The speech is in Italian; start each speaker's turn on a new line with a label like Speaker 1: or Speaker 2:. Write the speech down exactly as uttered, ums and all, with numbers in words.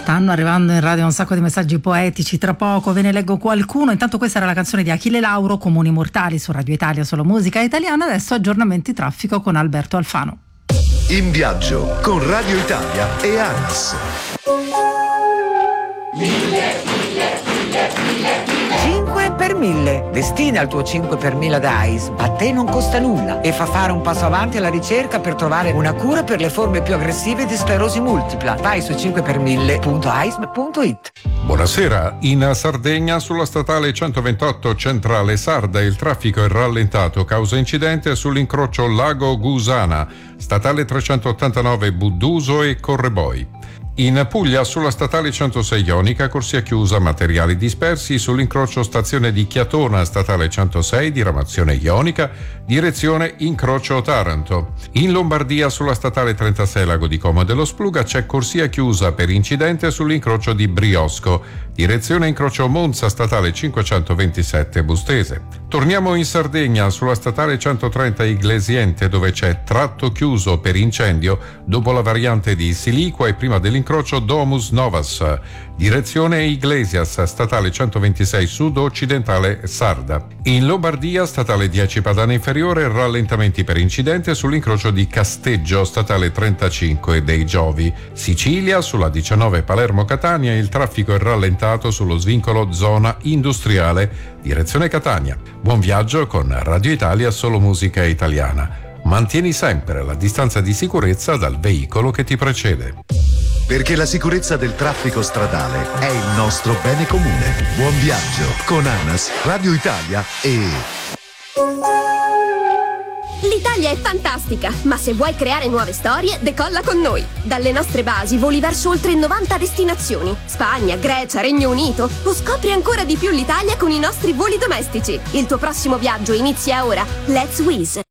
Speaker 1: Stanno arrivando in radio un sacco di messaggi poetici, tra poco ve ne leggo qualcuno. Intanto questa era la canzone di Achille Lauro, Comuni Mortali, su Radio Italia, solo musica italiana. Adesso aggiornamenti traffico con Alberto Alfano.
Speaker 2: In viaggio con Radio Italia e ANAS.
Speaker 3: cinque per mille. Destina il tuo cinque per mille da A I S. A te non costa nulla e fa fare un passo avanti alla ricerca per trovare una cura per le forme più aggressive di sclerosi multipla. Vai su cinque per mille punto a i s m punto i t.
Speaker 4: Buonasera. In Sardegna, sulla statale centoventotto Centrale Sarda, il traffico è rallentato causa incidente sull'incrocio Lago Gusana, statale trecentottantanove Budduso e Correboi. In Puglia, sulla statale centosei Ionica, corsia chiusa, materiali dispersi sull'incrocio stazione di Chiatona, statale centosei, diramazione Ionica, direzione incrocio Taranto. In Lombardia, sulla statale trentasei Lago di Como dello Spluga, c'è corsia chiusa per incidente sull'incrocio di Briosco, direzione incrocio Monza, statale cinquecentoventisette Bustese. Torniamo in Sardegna, sulla statale centotrenta Iglesiente, dove c'è tratto chiuso per incendio dopo la variante di Siliqua e prima dell'incrocio Incrocio Domus Novas, direzione Iglesias, statale centoventisei sud-occidentale Sarda. In Lombardia, statale dieci Padana Inferiore, rallentamenti per incidente sull'incrocio di Casteggio, statale trentacinque dei Giovi. Sicilia, sulla diciannove Palermo Catania, il traffico è rallentato sullo svincolo zona industriale, direzione Catania. Buon viaggio con Radio Italia, solo musica italiana. Mantieni sempre la distanza di sicurezza dal veicolo che ti precede.
Speaker 2: Perché la sicurezza del traffico stradale è il nostro bene comune. Buon viaggio con ANAS, Radio Italia e...
Speaker 5: L'Italia è fantastica, ma se vuoi creare nuove storie, decolla con noi. Dalle nostre basi voli verso oltre novanta destinazioni. Spagna, Grecia, Regno Unito. O scopri ancora di più l'Italia con i nostri voli domestici. Il tuo prossimo viaggio inizia ora. Let's Wizz.